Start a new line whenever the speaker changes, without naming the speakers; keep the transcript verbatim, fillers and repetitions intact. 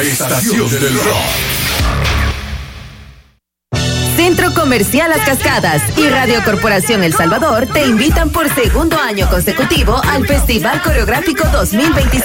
Estación del Rock.
Centro Comercial Las Cascadas y Radio Corporación El Salvador te invitan por segundo año consecutivo al Festival Coreográfico dos mil veinticinco.